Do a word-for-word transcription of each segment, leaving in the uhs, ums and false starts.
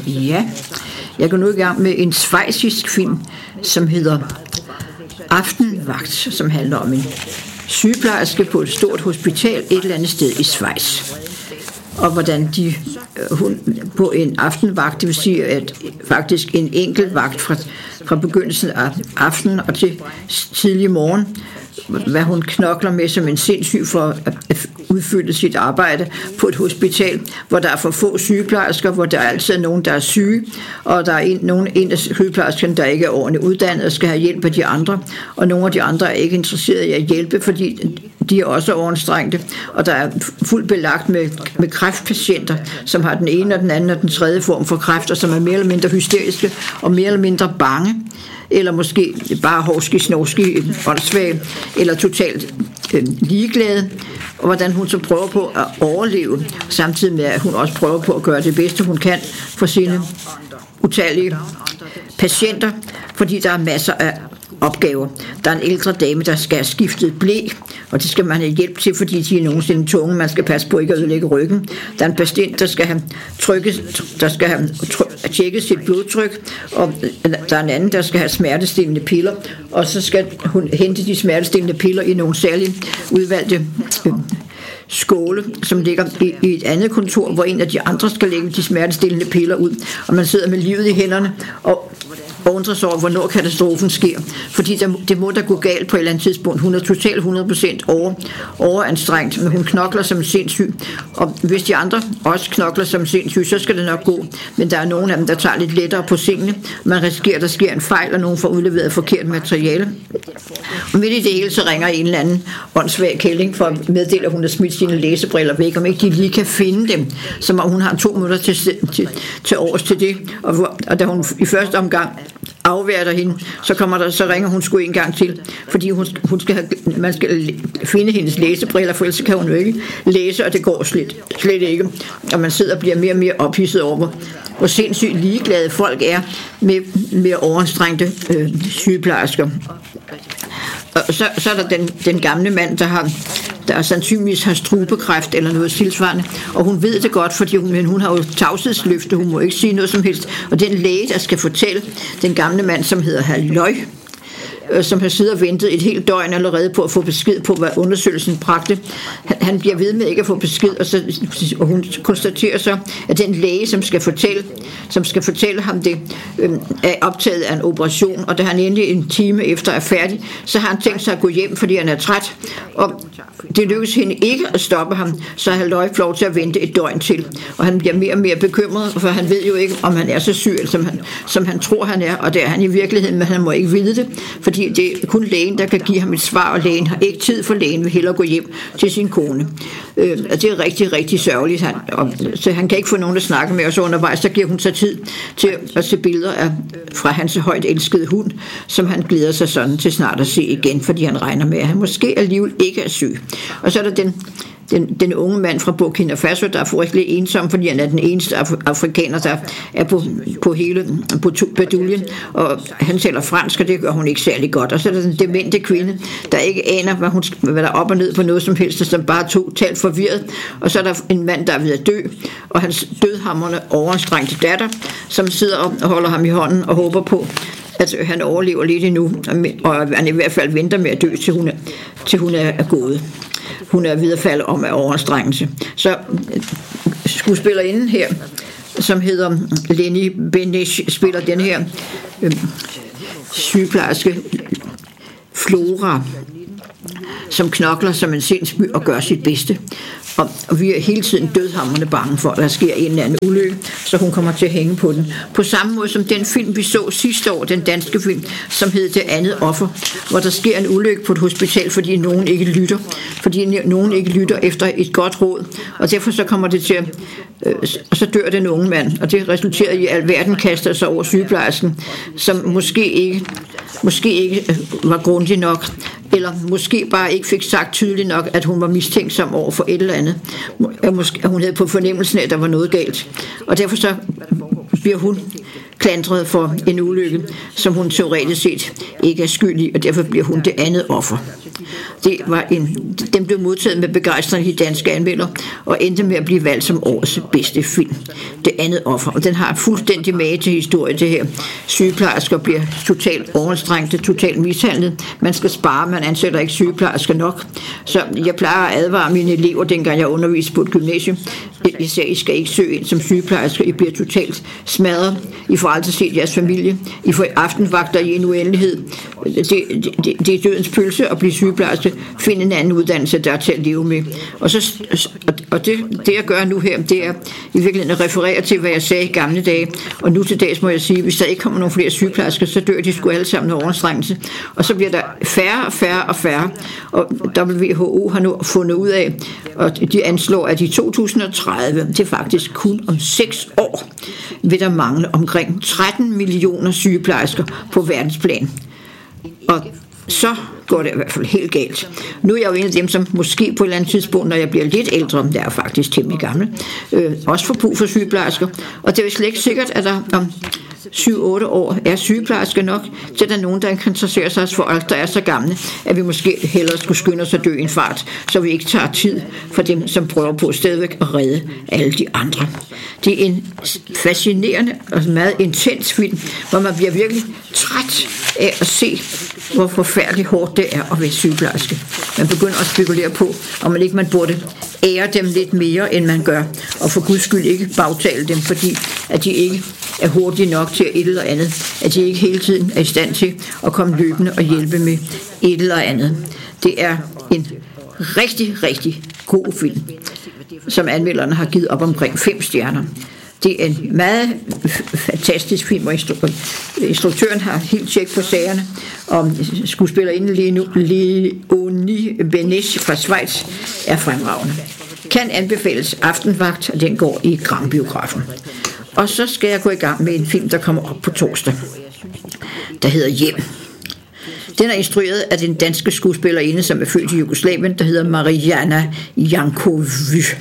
Ja, jeg går nu i gang med en schweizisk film, som hedder Aftenvagt, som handler om en sygeplejerske på et stort hospital et eller andet sted i Schweiz. Og hvordan de, hun på en aftenvagt, det vil sige at faktisk en enkelt vagt fra, fra begyndelsen af aftenen og til tidlig morgen, hvad hun knokler med som en sindssyg for at udfylde sit arbejde på et hospital, hvor der er for få sygeplejersker, hvor der altid er nogen, der er syge, og der er en, nogen, en af sygeplejerskerne, der ikke er ordentligt uddannet og skal have hjælp af de andre, og nogle af de andre er ikke interesserede i at hjælpe, fordi de er også overanstrengte, og der er fuldt belagt med, med kræftpatienter, som har den ene og den anden og den tredje form for kræft, og som er mere eller mindre hysteriske og mere eller mindre bange, eller måske bare hovski, snorski, åndssvage, eller totalt øh, ligeglade, og hvordan hun så prøver på at overleve, samtidig med at hun også prøver på at gøre det bedste, hun kan for sine utallige patienter, fordi der er masser af opgaver. Der er en ældre dame, der skal have skiftet ble, og det skal man have hjælp til, fordi de er nogensinde tunge. Man skal passe på ikke at ødelægge ryggen. Der er en patient, der skal have trykket, der skal have tjekket sit blodtryk, og der er en anden, der skal have smertestillende piller, og så skal hun hente de smertestillende piller i nogle særlige udvalgte øh, skåle, som ligger i, i et andet kontor, hvor en af de andre skal lægge de smertestillende piller ud, og man sidder med livet i hænderne og og undrer sig over, hvornår katastrofen sker. Fordi der, det må da gå galt på et eller andet tidspunkt. Hun er totalt hundrede procent over, overanstrengt, men hun knokler som sindssyg. Og hvis de andre også knokler som sindssyg, så skal det nok gå. Men der er nogle af dem, der tager lidt lettere på sengene. Man risikerer, der sker en fejl, og nogen får udleveret forkert materiale. Og midt i det hele, så ringer en eller anden åndssvag kælling for at meddele, at hun har smidt sine læsebriller væk, om ikke de lige kan finde dem. Som om hun har to minutter til, til, til års til det. Og, og da hun i første omgang afværter hende, så kommer der, så ringer hun sgu en gang til, fordi hun, hun skal have, man skal finde hendes læsebriller, for ellers kan hun jo ikke læse, og det går slet, slet ikke. Og man sidder og bliver mere og mere ophidset over, hvor sindssygt ligeglade folk er med, med overanstrengte øh, sygeplejersker. Og så, så er der den, den gamle mand, der har der sandsynligvis har strubekræft eller noget tilsvarende, og hun ved det godt, fordi hun, men hun har jo tavshedsløfte, hun må ikke sige noget som helst, og den læge, der skal fortælle den gamle mand, som hedder Halløj, som har siddet og ventet et helt døgn allerede på at få besked på, hvad undersøgelsen bragte. Han, han bliver ved med ikke at få besked, og, så, og hun konstaterer så, at den læge, som skal fortælle, som skal fortælle ham det, øh, er optaget af en operation, og da han endelig en time efter er færdig, så har han tænkt sig at gå hjem, fordi han er træt, og det lykkes hende ikke at stoppe ham, så har Halløj får lov til at vente et døgn til, og han bliver mere og mere bekymret, for han ved jo ikke, om han er så syg, som han, som han tror, han er, og det er han i virkeligheden, men han må ikke vide det, fordi det er kun lægen, der kan give ham et svar, og lægen har ikke tid, for lægen vil hellere gå hjem til sin kone. Øh, og det er rigtig, rigtig sørgeligt. Han, og, så han kan ikke få nogen at snakke med, og så undervejs, så giver hun sig tid til at se billeder af, fra hans højt elskede hund, som han glæder sig sådan til snart at se igen, fordi han regner med, at han måske alligevel ikke er syg. Og så er der den Den, den unge mand fra Burkina Faso, der er frygtelig ensom, fordi han er den eneste af, afrikaner, der er på, på hele på baduljen, og han taler fransk, og det gør hun ikke særlig godt. Og så er der den demente kvinde, der ikke aner, hvad, hun, hvad der er op og ned på noget som helst, som bare er totalt forvirret. Og så er der en mand, der er ved at dø, og hans dødhamrende overanstrengte datter, som sidder og holder ham i hånden og håber på, at han overlever lidt endnu, og han i hvert fald venter med at dø, til hun er, til hun er gået. Hun er ved at falde om af overanstrengelse. Så skuespillerinden her, som hedder Lenny Benesch, spiller den her øh, sygeplejerske Flora, som knokler som en sindssyg og gør sit bedste. Og, og vi er hele tiden dødhamrende bange for, at der sker en eller anden ulykke, så hun kommer til at hænge på den. På samme måde som den film, vi så sidste år, den danske film, som hed Det andet offer, hvor der sker en ulykke på et hospital, fordi nogen ikke lytter. Fordi nogen ikke lytter efter et godt råd. Og derfor så kommer det til at, øh, og så dør den unge mand. Og det resulterer i, at alverden kaster sig over sygeplejersken, som måske ikke, måske ikke var grundig nok, eller måske bare ikke fik sagt tydeligt nok, at hun var mistænksom over for et eller andet. Måske, hun havde på fornemmelsen af, at der var noget galt. Og derfor så bliver hun klandret for en ulykke, som hun teoretisk set ikke er skyld i, og derfor bliver hun det andet offer. Det var en, den blev modtaget med begejstring i danske anmelder, og endte med at blive valgt som årets bedste film. Det andet offer, og den har fuldstændig mage til historie, det her. Sygeplejersker bliver totalt overanstrengte, totalt mishandlet. Man skal spare, man ansætter ikke sygeplejersker nok. Så jeg plejer at advare mine elever, dengang jeg underviste på et gymnasium. Jeg sagde, I skal ikke søge ind som sygeplejersker, I bliver totalt smadret. I får aldrig set jeres familie. I får aftenvagter i en uendelighed. Det, det, det er dødens pølse at blive sygeplejerske. Find en anden uddannelse, der er til at leve med. Og, så, og det, det, jeg gør nu her, det er i virkeligheden at referere til, hvad jeg sagde i gamle dage. Og nu til dags må jeg sige, hvis der ikke kommer nogle flere sygeplejersker, så dør de sgu alle sammen af overanstrengelse. Og så bliver der færre og færre og færre. Og W H O har nu fundet ud af, og de anslår, at i to tusind og tredive, det er faktisk kun om seks år, vil der mangle omkring tretten millioner sygeplejersker på verdensplan. Og så går det i hvert fald helt galt. Nu er jeg jo en af dem, som måske på et eller andet tidspunkt, når jeg bliver lidt ældre, der er faktisk temmelig gammel, øh, også får brug for sygeplejersker. Og det er jo slet ikke sikkert, at der om syv otte år er sygeplejersker nok, til der er nogen, der kan interessere sig for alt, der er så gamle, at vi måske hellere skulle skynde os at dø i en fart, så vi ikke tager tid for dem, som prøver på stadigvæk at redde alle de andre. Det er en fascinerende og meget intens film, hvor man bliver virkelig træt af at se, hvor forfærdeligt hårdt det er at være sygeplejerske. Man begynder at spekulere på, om man ikke man burde ære dem lidt mere, end man gør, og for guds skyld ikke bagtale dem, fordi at de ikke er hurtige nok til et eller andet, at de ikke hele tiden er i stand til at komme løbende og hjælpe med et eller andet. Det er en rigtig, rigtig god film, som anmelderne har givet op omkring fem stjerner. Det er en meget fantastisk film, og instruktøren har helt tjek på sagerne, og skuespillerinden Leonie Benes fra Schweiz er fremragende. Kan anbefales Aftenvagt, og den går i Gram-biografen. Og så skal jeg gå i gang med en film, der kommer op på torsdag, der hedder Hjem. Den er instrueret af den danske skuespillerinde, som er født i Jugoslavien, der hedder Marijana Jankovic.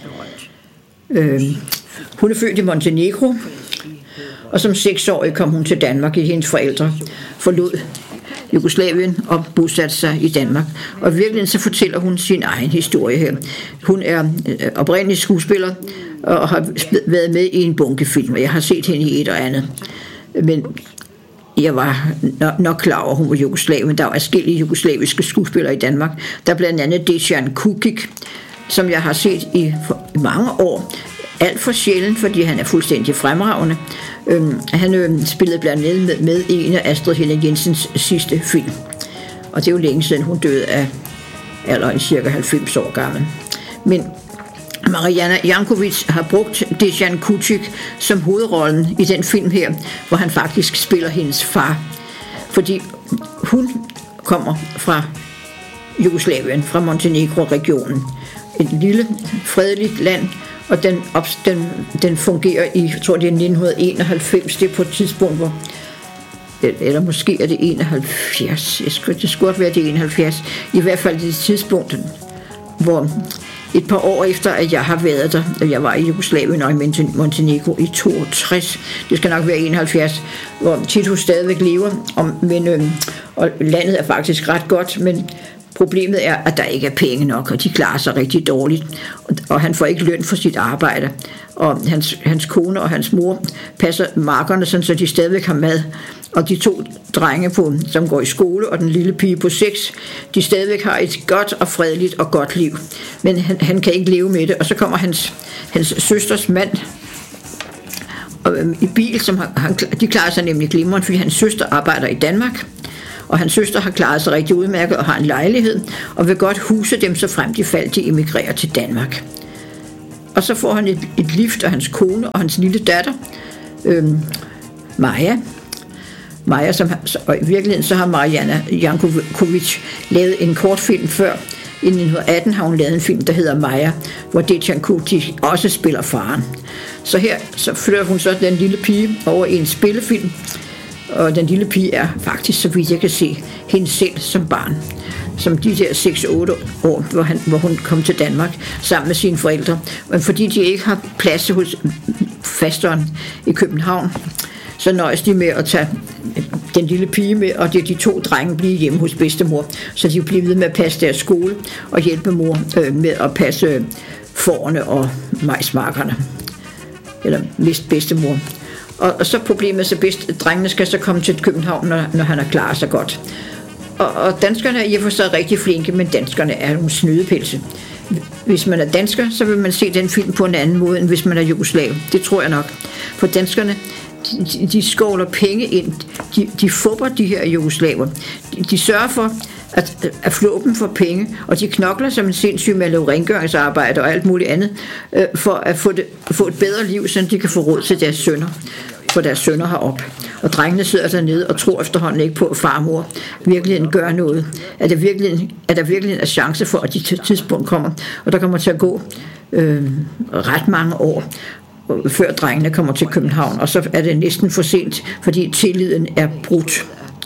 Øh, hun er født i Montenegro, og som seksårig kom hun til Danmark, i hendes forældre forlod Jugoslavien og bosatte sig i Danmark. Og i virkeligheden så fortæller hun sin egen historie her. Hun er oprindelig skuespiller og har været med i en bunkefilm, og jeg har set hende i et og andet. Men jeg var nok klar over, at hun var Jugoslavien. Der var forskellige jugoslaviske skuespillere i Danmark. Der er blandt andet Dejan Kukic, som jeg har set i mange år. Alt for sjældent, fordi han er fuldstændig fremragende. Øhm, han øhm, spillede blandt andet med, med i en af Astrid Helene Jensens sidste film. Og det er jo længe siden, hun døde af alderen cirka halvfems år gammel. Men Marijana Jankovic har brugt Dejan Kukic som hovedrollen i den film her, hvor han faktisk spiller hendes far. Fordi hun kommer fra Jugoslavien, fra Montenegro-regionen. Et lille, fredeligt land, og den, den, den fungerer i, jeg tror det er nitten enoghalvfems, det er på et tidspunkt, hvor, eller måske er det enoghalvfjerds, jeg skulle, det skulle godt være det enoghalvfjerds, i hvert fald det tidspunkt, hvor et par år efter, at jeg har været der, da jeg var i Jugoslavien og i Montenegro i toogtres, det skal nok være enoghalvfjerds, hvor Tito stadigvæk lever, og, men, øh, og landet er faktisk ret godt, men problemet er, at der ikke er penge nok, og de klarer sig rigtig dårligt, og han får ikke løn for sit arbejde, og hans, hans kone og hans mor passer markerne, sådan, så de stadigvæk har mad, og de to drenge, på, som går i skole, og den lille pige på seks, de stadigvæk har et godt og fredeligt og godt liv, men han, han kan ikke leve med det, og så kommer hans, hans søsters mand og, øhm, i bil, som han, de klarer sig nemlig glimrende, fordi hans søster arbejder i Danmark, og hans søster har klaret sig rigtig udmærket og har en lejlighed, og vil godt huse dem, så frem de faldt, de emigrerer til Danmark. Og så får han et, et lift af hans kone og hans lille datter, øhm, Maja. Maja, som, og i virkeligheden så har Marijana Jankovic lavet en kortfilm før. I nitten atten har hun lavet en film, der hedder Maja, hvor Dejan Kukic også spiller faren. Så her så flytter hun så den lille pige over i en spillefilm, og den lille pige er faktisk, så vidt jeg kan se, hende selv som barn. Som de der seks otte år, hvor, han, hvor hun kom til Danmark sammen med sine forældre. Men fordi de ikke har plads hos fasteren i København, så nøjes de med at tage den lille pige med, og det er de to drenge blive hjemme hos bedstemor, så de bliver ved med at passe deres skole og hjælpe mor øh, med at passe øh, fårene og majsmarkerne, eller mist bedstemor. Og, og så problemet så bedst, drengene skal så komme til København, når, når han er klar så godt. Og, og danskerne er i og for sig rigtig flinke, men danskerne er nogle snydepelse. Hvis man er dansker, så vil man se den film på en anden måde, end hvis man er jugoslav. Det tror jeg nok. For danskerne, de, de skovler penge ind. De, de fupper de her jugoslaver. De, de sørger for at, at flå dem for penge, og de knokler som en sindssyg med at lave rengøringsarbejde og alt muligt andet, øh, for at få, det, få et bedre liv, så de kan få råd til deres sønner. For deres sønner herop. Og drengene sidder dernede og tror efterhånden ikke på, at farmor virkelig gør noget. At der virkelig, at der virkelig er chance for, at de til tidspunkt kommer. Og der kommer til at gå øh, ret mange år, før drengene kommer til København. Og så er det næsten for sent, fordi tilliden er brudt.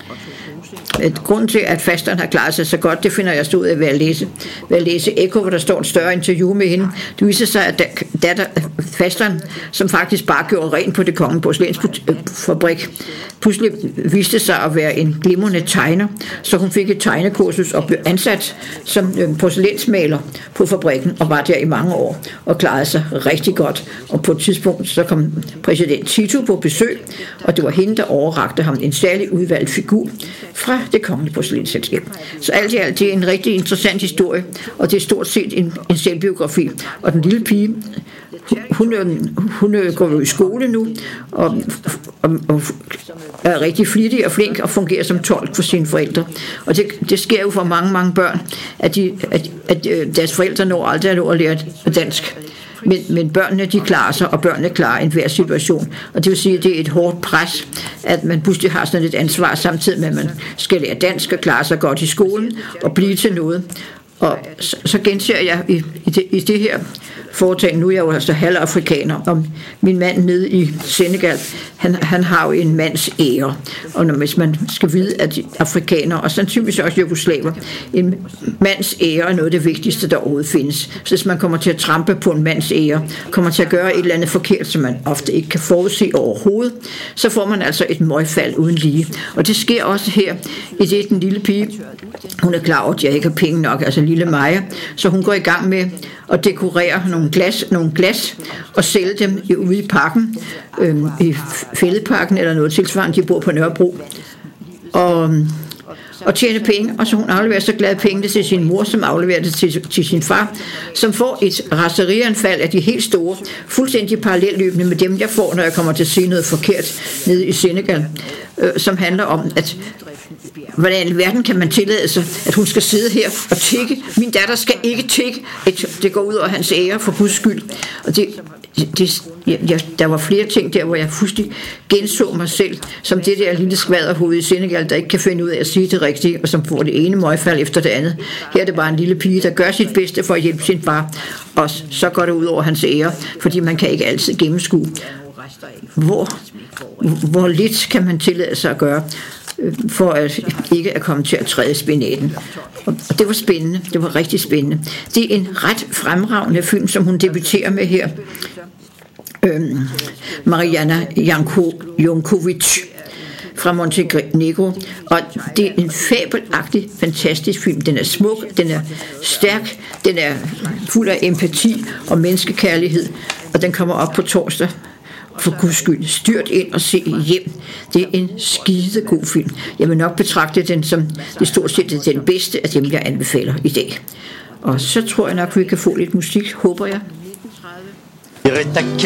Et grund til, at fasteren har klaret sig så godt, det finder jeg stod af ved at læse. Ved at læse Ekko, hvor der står et større interview med hende. Det viser sig, at datter, fasteren, som faktisk bare gjorde rent på Det Kongelige Porcelænsfabrik, pludselig viste sig at være en glimrende tegner, så hun fik et tegnekursus og blev ansat som porcelænsmaler på fabrikken og var der i mange år og klarede sig rigtig godt. Og på et tidspunkt så kom præsident Tito på besøg, og det var hende, der overrakte ham en særlig udvalgt figur fra Det Kongelige Porcelænsselskab. Så alt i alt, det er en rigtig interessant historie, og det er stort set en, en selvbiografi. Og den lille pige, hun, hun, hun går jo i skole nu, og, og, og er rigtig flittig og flink og fungerer som tolk for sine forældre. Og det, det sker jo for mange, mange børn, at, de, at, at deres forældre når aldrig at nå at lære dansk. Men, men børnene, de klarer sig, og børnene klarer enhver situation. Og det vil sige, at det er et hårdt pres, at man pludselig har sådan et ansvar, samtidig med, at man skal lære dansk og klare sig godt i skolen og blive til noget. Og så, så genser jeg i, i, det, i det her foretagende, nu er jeg jo altså halvafrikaner, og min mand nede i Senegal, han, han har jo en mands ære. Og når, hvis man skal vide, at afrikanere, og sandsynligvis også jugoslaver, en mands ære er noget af det vigtigste, der overhovedet findes. Så hvis man kommer til at trampe på en mands ære, kommer til at gøre et eller andet forkert, som man ofte ikke kan forudse overhovedet, så får man altså et møgfald uden lige. Og det sker også her, i det den lille pige, hun er klar over, at jeg ikke har penge nok, altså lille Maja, så hun går i gang med at dekorere nogle glas, nogle glas og sælge dem ude i parken, øh, i Fælledparken eller noget tilsvarende. De bor på Nørrebro. Og, og tjene penge, og så hun afleverer så glade penge til sin mor, som afleverer det til, til sin far, som får et raserianfald af de helt store, fuldstændig parallelløbende med dem, jeg får, når jeg kommer til at sige noget forkert nede i Senegal, øh, som handler om, at hvordan i verden kan man tillade sig, at hun skal sidde her og tikke? Min datter skal ikke tikke. Det går ud over hans ære, for Guds skyld. Og det, det, jeg, der var flere ting der, hvor jeg fuldstændig genså mig selv, som det der lille skvaderhoved i Senegal, der ikke kan finde ud af at sige det rigtige, og som får det ene møgfald efter det andet. Her er det bare en lille pige, der gør sit bedste for at hjælpe sin far, og så går det ud over hans ære, fordi man kan ikke altid gennemskue, hvor, hvor lidt kan man tillade sig at gøre, for at ikke at komme til at træde spinaten. Og det var spændende. Det var rigtig spændende. Det er en ret fremragende film, som hun debuterer med her. Øhm, Mariana Jankovic fra Montenegro. Og det er en fabelagtig, fantastisk film. Den er smuk, den er stærk, den er fuld af empati og menneskekærlighed, og den kommer op på torsdag. For Guds skyld, styrt ind og se hjem. Det er en skide god film. Jeg vil nok betragte den som det stort set den bedste af dem, jeg anbefaler i dag. Og så tror jeg nok, vi kan få lidt musik, håber jeg.